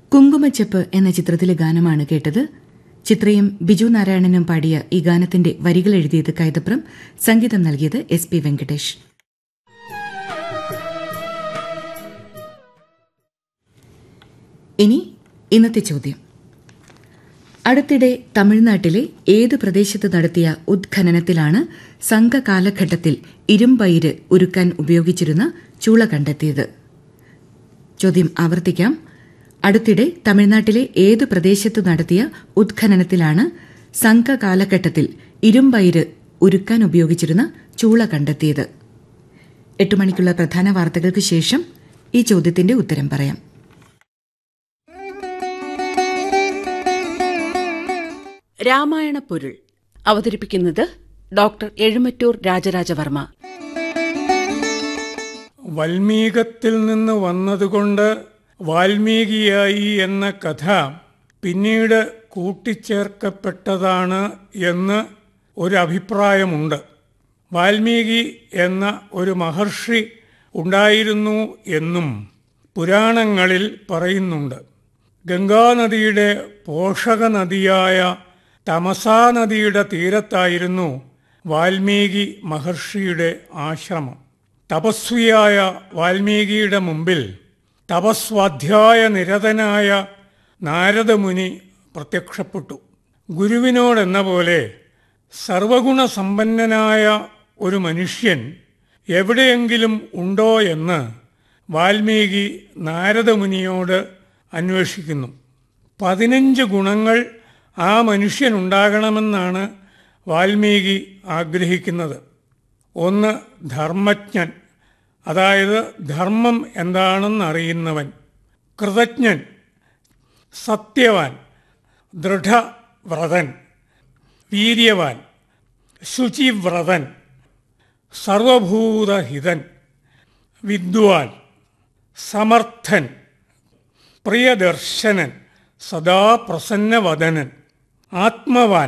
കുങ്കുമച്ചെപ്പ് എന്ന ചിത്രത്തിലെ ഗാനമാണ് കേട്ടത്. ചിത്രയും ബിജു നാരായണനും പാടിയ ഈ ഗാനത്തിന്റെ വരികൾ എഴുതിയത് കൈതപ്രം, സംഗീതം നൽകിയത് SP വെങ്കടേഷ്. ഇനി ഇന്നത്തെ ചോദ്യം. അടുത്തിടെ തമിഴ്നാട്ടിലെ ഏത് പ്രദേശത്ത് നടത്തിയ ഉത്ഖനനത്തിലാണ് സംഘകാലഘട്ടത്തിൽ ഇരുമ്പയിര് ഉരുക്കാൻ ഉപയോഗിച്ചിരുന്ന ചൂള കണ്ടെത്തിയത്? ചോദ്യം ആവർത്തിക്കാം. അടുത്തിടെ തമിഴ്നാട്ടിലെ ഏത് പ്രദേശത്തു നടത്തിയ ഉത്ഖനനത്തിലാണ് സംഘകാലഘട്ടത്തിൽ ഇരുമ്പയിര് ഉരുക്കാൻ ഉപയോഗിച്ചിരുന്ന ചൂള കണ്ടെത്തിയത്? 8 മണിക്കുള്ള പ്രധാന വാർത്തകൾക്ക് ശേഷം ഈ ചോദ്യത്തിന്റെ ഉത്തരം പറയാം. രാമായണ പൊരുൾ അവതരിപ്പിക്കുന്നത് ഡോക്ടർ എഴുമറ്റൂർ രാജരാജവർമ്മ. വാൽമീകത്തിൽ നിന്ന് വന്നതുകൊണ്ട് വാൽമീകിയായി എന്ന കഥ പിന്നീട് കൂട്ടിച്ചേർക്കപ്പെട്ടതാണ് എന്ന് ഒരു അഭിപ്രായമുണ്ട്. വാൽമീകി എന്ന ഒരു മഹർഷി ഉണ്ടായിരുന്നു എന്നും പുരാണങ്ങളിൽ പറയുന്നുണ്ട്. ഗംഗാനദിയുടെ പോഷക നദിയായ തമസാ നദിയുടെ തീരത്തായിരുന്നു വാൽമീകി മഹർഷിയുടെ ആശ്രമം. തപസ്വിയായ വാൽമീകിയുടെ മുമ്പിൽ തപസ്വാധ്യായ നിരതനായ നാരദമുനി പ്രത്യക്ഷപ്പെട്ടു. ഗുരുവിനോടെന്ന പോലെ സർവഗുണസമ്പന്നനായ ഒരു മനുഷ്യൻ എവിടെയെങ്കിലും ഉണ്ടോ എന്ന് വാൽമീകി നാരദമുനിയോട് അന്വേഷിക്കുന്നു. 15 ഗുണങ്ങൾ ആ മനുഷ്യനുണ്ടാകണമെന്നാണ് വാൽമീകി ആഗ്രഹിക്കുന്നത്. 1. ധർമ്മജ്ഞൻ, അതായത് ധർമ്മം എന്താണെന്നറിയുന്നവൻ. കൃതജ്ഞൻ, സത്യവാൻ, ദൃഢവ്രതൻ, വീര്യവാൻ, ശുചിവ്രതൻ, സർവഭൂതഹിതൻ, വിദ്വാൻ, സമർത്ഥൻ, പ്രിയദർശനൻ, സദാ പ്രസന്നവദനൻ, ആത്മവാൻ,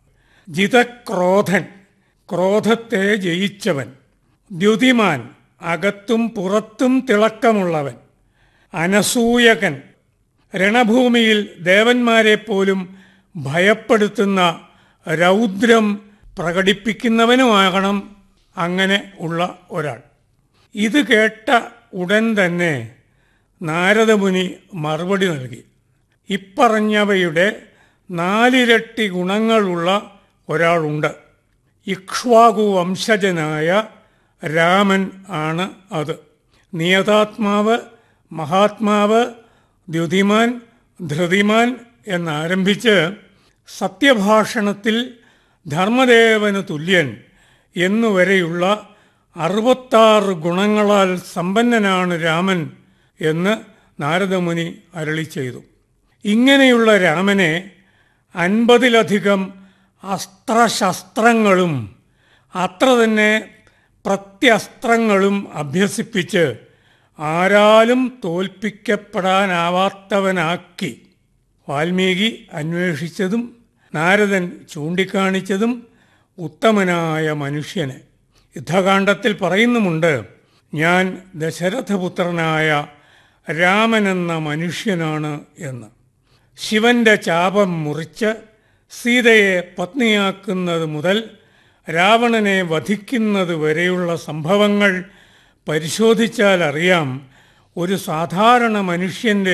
ജിതക്രോധൻ, ക്രോധത്തെ ജയിച്ചവൻ, ദ്യുതിമാൻ, അകത്തും പുറത്തും തിളക്കമുള്ളവൻ, അനസൂയകൻ, രണഭൂമിയിൽ ദേവന്മാരെ പോലും ഭയപ്പെടുത്തുന്ന രൗദ്രം പ്രകടിപ്പിക്കുന്നവനുമാകണം അങ്ങനെ ഉള്ള ഒരാൾ. ഇത് കേട്ട ഉടൻ തന്നെ നാരദമുനി മറുപടി നൽകി. ഇപ്പറഞ്ഞവയുടെ 4 ഇരട്ടി ഗുണങ്ങളുള്ള ഒരാളുണ്ട്. ഇക്ഷ്വാകു വംശജനായ രാമൻ ആണ് അത്. നിയതാത്മാവ്, മഹാത്മാവ്, ദ്യുതിമാൻ, ധൃതിമാൻ എന്നാരംഭിച്ച് സത്യഭാഷണത്തിൽ ധർമ്മദേവന് തുല്യൻ എന്നുവരെയുള്ള 66 ഗുണങ്ങളാൽ സമ്പന്നനാണ് രാമൻ എന്ന് നാരദമുനി അരുളി ചെയ്തു. ഇങ്ങനെയുള്ള രാമനെ 50ലധികം അസ്ത്രശസ്ത്രങ്ങളും അത്ര തന്നെ പ്രത്യസ്ത്രങ്ങളും അഭ്യസിപ്പിച്ച് ആരാലും തോൽപ്പിക്കപ്പെടാനാവാത്തവനാക്കി. വാൽമീകി അന്വേഷിച്ചതും നാരദൻ ചൂണ്ടിക്കാണിച്ചതും ഉത്തമനായ മനുഷ്യനെ. യുദ്ധകാണ്ഡത്തിൽ പറയുന്നുമുണ്ട്, ഞാൻ ദശരഥപുത്രനായ രാമനെന്ന മനുഷ്യനാണ് എന്ന്. ശിവന്റെ ചാപം മുറിച്ച് സീതയെ പത്നിയാക്കുന്നത് മുതൽ രാവണനെ വധിക്കുന്നത് വരെയുള്ള സംഭവങ്ങൾ പരിശോധിച്ചാൽ അറിയാം, ഒരു സാധാരണ മനുഷ്യൻ്റെ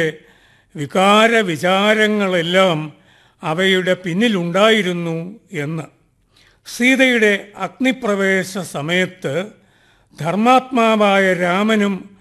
വികാരവിചാരങ്ങളെല്ലാം അവയുടെ പിന്നിലുണ്ടായിരുന്നു എന്ന്. സീതയുടെ അഗ്നിപ്രവേശ സമയത്ത് ധർമാത്മാവായ രാമനും